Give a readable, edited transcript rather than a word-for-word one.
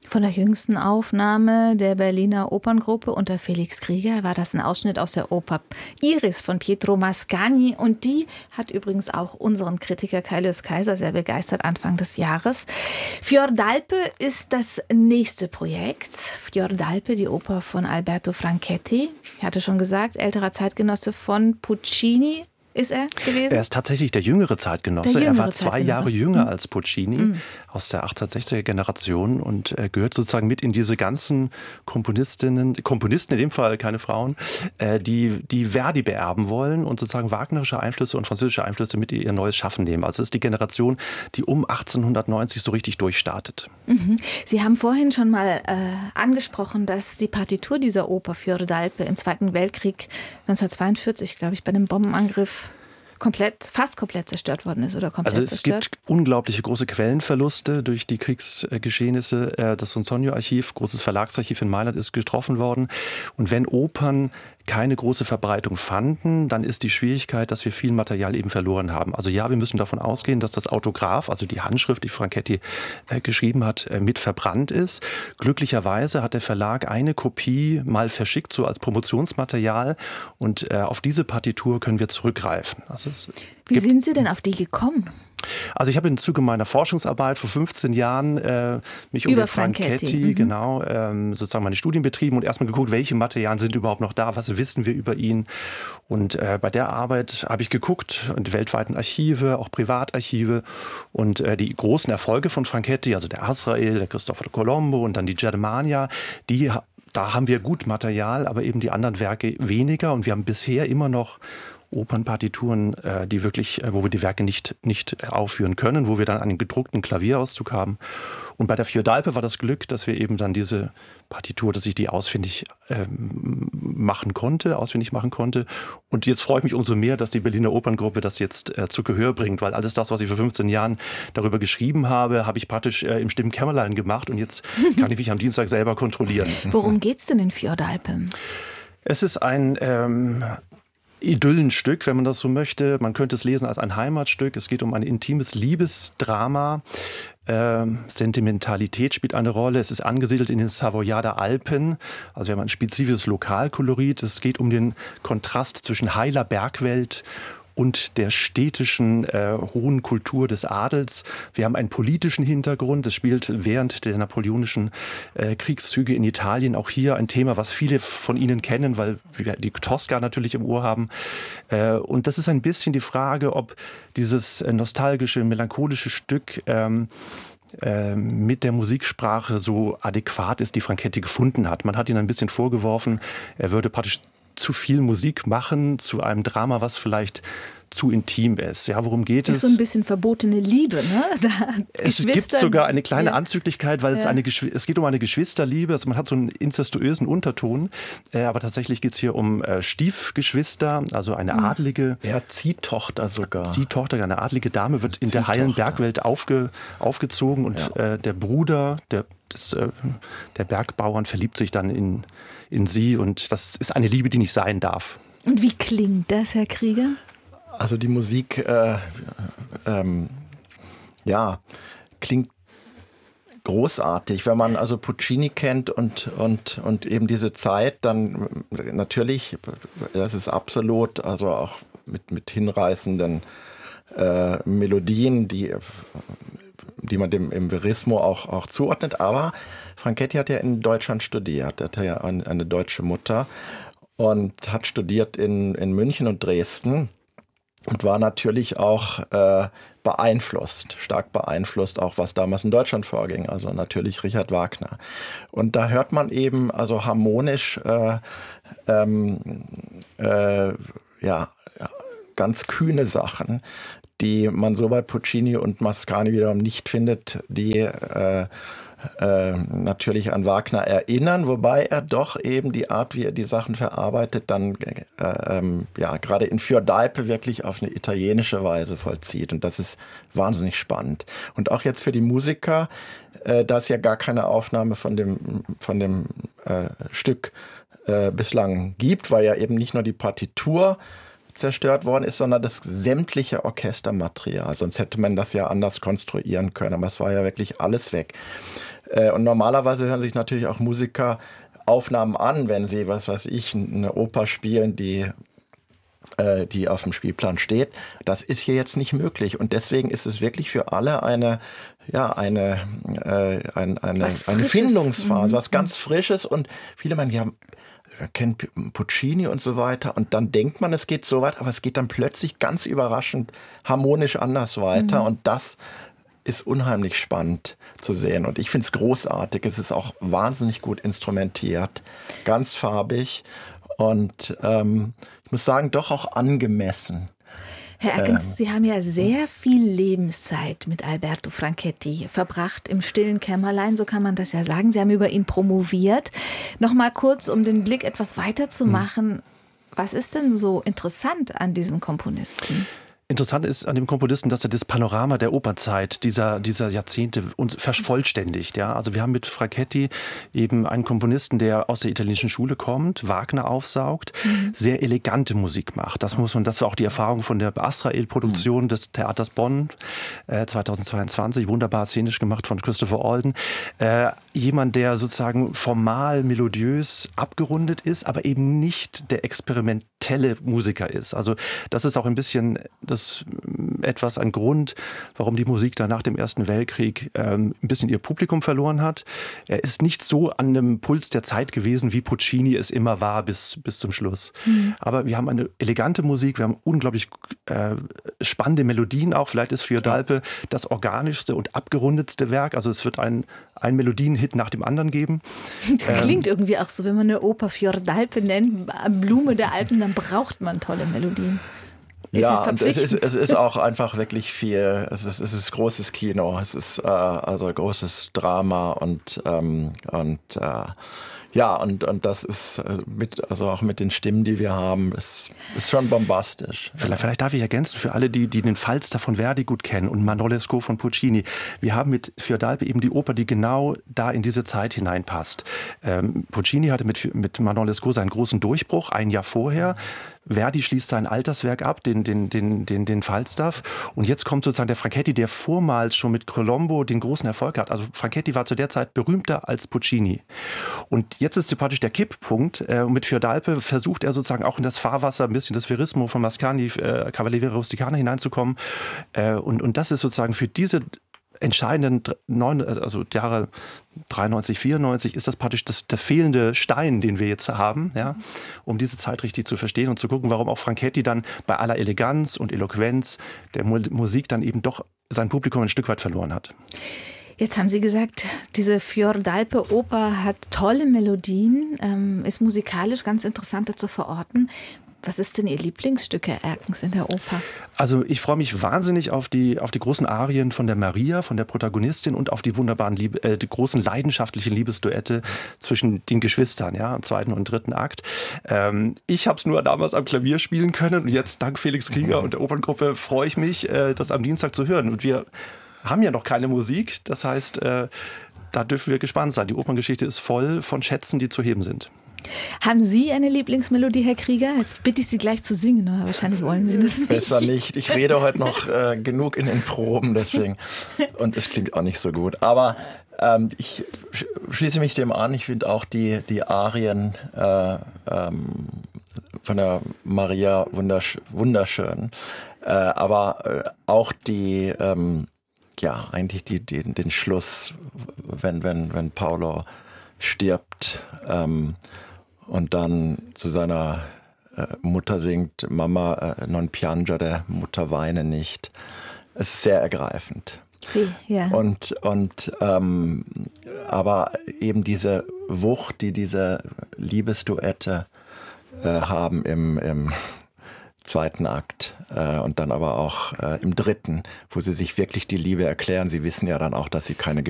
Von der jüngsten Aufnahme der Berliner Operngruppe unter Felix Krieger war das ein Ausschnitt aus der Oper Iris von Pietro Mascagni. Und die hat übrigens auch unseren Kritiker Kaius Kaiser sehr begeistert Anfang des Jahres. Fiordalpe ist das nächste Projekt. Fiordalpe, die Oper von Alberto Franchetti. Ich hatte schon gesagt, älterer Zeitgenosse von Puccini. Ist er gewesen? Er ist tatsächlich der jüngere Zeitgenosse. Er war 2 Jahre jünger als Puccini, aus der 1860er Generation und gehört sozusagen mit in diese ganzen Komponisten, in dem Fall keine Frauen, die Verdi beerben wollen und sozusagen wagnerische Einflüsse und französische Einflüsse mit in ihr neues Schaffen nehmen. Also es ist die Generation, die um 1890 so richtig durchstartet. Sie haben vorhin schon mal angesprochen, dass die Partitur dieser Oper Fiordalpe im Zweiten Weltkrieg 1942, glaube ich, bei dem Bombenangriff fast komplett zerstört worden ist oder komplett zerstört? Also es gibt unglaubliche große Quellenverluste durch die Kriegsgeschehnisse. Das Sonzogno-Archiv, großes Verlagsarchiv in Mailand, ist getroffen worden. Und wenn Opern keine große Verbreitung fanden, dann ist die Schwierigkeit, dass wir viel Material eben verloren haben. Also ja, wir müssen davon ausgehen, dass das Autograph, also die Handschrift, die Franchetti geschrieben hat, mit verbrannt ist. Glücklicherweise hat der Verlag eine Kopie mal verschickt, so als Promotionsmaterial. Und auf diese Partitur können wir zurückgreifen. Also Wie sind Sie denn auf die gekommen? Also ich habe im Zuge meiner Forschungsarbeit vor 15 Jahren mich um den Franchetti sozusagen meine Studien betrieben und erstmal geguckt, welche Materialien sind überhaupt noch da, was wissen wir über ihn. Und bei der Arbeit habe ich geguckt, in die weltweiten Archive, auch Privatarchive und die großen Erfolge von Franchetti, also der Azrael, der Cristoforo Colombo und dann die Germania, da haben wir gut Material, aber eben die anderen Werke weniger und wir haben bisher immer noch Opernpartituren, wo wir die Werke nicht aufführen können, wo wir dann einen gedruckten Klavierauszug haben. Und bei der Fiordalpe war das Glück, dass wir eben dann diese Partitur, dass ich die ausfindig machen konnte. Und jetzt freue ich mich umso mehr, dass die Berliner Operngruppe das jetzt zu Gehör bringt, weil alles das, was ich vor 15 Jahren darüber geschrieben habe, habe ich praktisch im stillen Kämmerlein gemacht und jetzt kann ich mich am Dienstag selber kontrollieren. Worum geht's denn in Fiordalpe? Es ist ein Idyllenstück, wenn man das so möchte. Man könnte es lesen als ein Heimatstück. Es geht um ein intimes Liebesdrama. Sentimentalität spielt eine Rolle. Es ist angesiedelt in den Savoyarder Alpen. Also wir haben ein spezifisches Lokalkolorit. Es geht um den Kontrast zwischen heiler Bergwelt und der städtischen hohen Kultur des Adels. Wir haben einen politischen Hintergrund. Es spielt während der napoleonischen Kriegszüge in Italien auch hier ein Thema, was viele von Ihnen kennen, weil wir die Tosca natürlich im Ohr haben. Und das ist ein bisschen die Frage, ob dieses nostalgische, melancholische Stück mit der Musiksprache so adäquat ist, die Franchetti gefunden hat. Man hat ihn ein bisschen vorgeworfen, er würde praktisch zu viel Musik machen zu einem Drama, was vielleicht zu intim ist. Ja, worum geht es? Das ist so ein bisschen verbotene Liebe, ne? Es gibt sogar eine kleine Anzüglichkeit, weil es geht um eine Geschwisterliebe. Also man hat so einen inzestuösen Unterton. Aber tatsächlich geht es hier um Stiefgeschwister, also eine adlige. Ja, Ziehtochter sogar. Ziehtochter, eine adlige Dame wird in der heilen Bergwelt aufgezogen und der Bruder der Bergbauern verliebt sich dann in sie und das ist eine Liebe, die nicht sein darf. Und wie klingt das, Herr Krieger? Also die Musik, klingt großartig. Wenn man also Puccini kennt und eben diese Zeit, dann natürlich, das ist absolut, also auch mit hinreißenden Melodien, die man dem im Verismo auch zuordnet. Aber Franchetti hat ja in Deutschland studiert. Er hat ja eine deutsche Mutter und hat studiert in München und Dresden und war natürlich auch stark beeinflusst, auch was damals in Deutschland vorging. Also natürlich Richard Wagner. Und da hört man eben also harmonisch ganz kühne Sachen, die man so bei Puccini und Mascagni wiederum nicht findet, die natürlich an Wagner erinnern, wobei er doch eben die Art, wie er die Sachen verarbeitet, dann gerade in Fiordalpe wirklich auf eine italienische Weise vollzieht. Und das ist wahnsinnig spannend. Und auch jetzt für die Musiker, da es ja gar keine Aufnahme von dem Stück bislang gibt, weil ja eben nicht nur die Partitur zerstört worden ist, sondern das sämtliche Orchestermaterial. Sonst hätte man das ja anders konstruieren können. Aber es war ja wirklich alles weg. Und normalerweise hören sich natürlich auch Musiker Aufnahmen an, wenn sie, was weiß ich, eine Oper spielen, die auf dem Spielplan steht. Das ist hier jetzt nicht möglich. Und deswegen ist es wirklich für alle eine Findungsphase, was ganz Frisches. Und viele meinen, ja, kennen Puccini und so weiter. Und dann denkt man, es geht so weit, aber es geht dann plötzlich ganz überraschend harmonisch anders weiter. Und das ist unheimlich spannend zu sehen. Und ich finde es großartig. Es ist auch wahnsinnig gut instrumentiert, ganz farbig und ich muss sagen, doch auch angemessen. Herr Erkens, Sie haben ja sehr viel Lebenszeit mit Alberto Franchetti verbracht im stillen Kämmerlein, so kann man das ja sagen. Sie haben über ihn promoviert. Noch mal kurz, um den Blick etwas weiter zu machen. Was ist denn so interessant an diesem Komponisten? Interessant ist an dem Komponisten, dass er das Panorama der Operzeit dieser Jahrzehnte uns vervollständigt. Ja? Also wir haben mit Franchetti eben einen Komponisten, der aus der italienischen Schule kommt, Wagner aufsaugt, sehr elegante Musik macht. Das war auch die Erfahrung von der Azrael-Produktion des Theaters Bonn 2022, wunderbar szenisch gemacht von Christopher Alden. Jemand, der sozusagen formal melodiös abgerundet ist, aber eben nicht der experimentelle Musiker ist. Also das ist auch ein bisschen ein Grund, warum die Musik dann nach dem Ersten Weltkrieg ein bisschen ihr Publikum verloren hat. Er ist nicht so an dem Puls der Zeit gewesen, wie Puccini es immer war bis zum Schluss. Aber wir haben eine elegante Musik, wir haben unglaublich spannende Melodien auch. Vielleicht ist Fiordalpe das organischste und abgerundetste Werk. Also es wird ein Melodienhit nach dem anderen geben. Das klingt irgendwie auch so, wenn man eine Oper Fiordalpe nennt, Blume der Alpen, dann braucht man tolle Melodien. Ja, und es ist auch einfach wirklich viel, es ist großes Kino, es ist also großes Drama und das ist auch mit den Stimmen, die wir haben, ist schon bombastisch. Vielleicht darf ich ergänzen für alle, die den Falstaff von Verdi gut kennen und Manon Lescaut von Puccini. Wir haben mit Fiordalpe eben die Oper, die genau da in diese Zeit hineinpasst. Puccini hatte mit Manon Lescaut seinen großen Durchbruch ein Jahr vorher. Verdi schließt sein Alterswerk ab, den Falstaff. Und jetzt kommt sozusagen der Franchetti, der vormals schon mit Colombo den großen Erfolg hat. Also Franchetti war zu der Zeit berühmter als Puccini. Und jetzt ist praktisch der Kipppunkt. Mit Fiordalpe versucht er sozusagen auch in das Fahrwasser ein bisschen das Verismo von Mascagni, Cavalleria Rusticana hineinzukommen. Und das ist sozusagen für diese entscheidenden Jahre 93, 94 ist das praktisch der fehlende Stein, den wir jetzt haben, ja, um diese Zeit richtig zu verstehen und zu gucken, warum auch Franchetti dann bei aller Eleganz und Eloquenz der Musik dann eben doch sein Publikum ein Stück weit verloren hat. Jetzt haben Sie gesagt, diese Fiordalpe-Oper hat tolle Melodien, ist musikalisch ganz interessant zu verorten. Was ist denn Ihr Lieblingsstück, Herr Erkens, in der Oper? Also ich freue mich wahnsinnig auf die großen Arien von der Maria, von der Protagonistin und auf die wunderbaren, die großen leidenschaftlichen Liebesduette zwischen den Geschwistern, ja, im zweiten und dritten Akt. Ich habe es nur damals am Klavier spielen können und jetzt dank Felix Krieger und der Operngruppe freue ich mich, das am Dienstag zu hören. Und wir haben ja noch keine Musik, das heißt, da dürfen wir gespannt sein. Die Operngeschichte ist voll von Schätzen, die zu heben sind. Haben Sie eine Lieblingsmelodie, Herr Krieger? Jetzt bitte ich Sie gleich zu singen, aber wahrscheinlich wollen Sie das nicht. Besser nicht. Ich rede heute noch genug in den Proben, deswegen. Und es klingt auch nicht so gut. Aber ich schließe mich dem an. Ich finde auch die Arien von der Maria wunderschön. Aber auch eigentlich den Schluss, wenn Paolo stirbt und dann zu seiner Mutter singt, Mama non piangere, Mutter weine nicht. Es ist sehr ergreifend. Ja. Und aber eben diese Wucht, die diese Liebesduette haben im zweiten Akt und dann aber auch im dritten, wo sie sich wirklich die Liebe erklären. Sie wissen ja dann auch, dass sie keine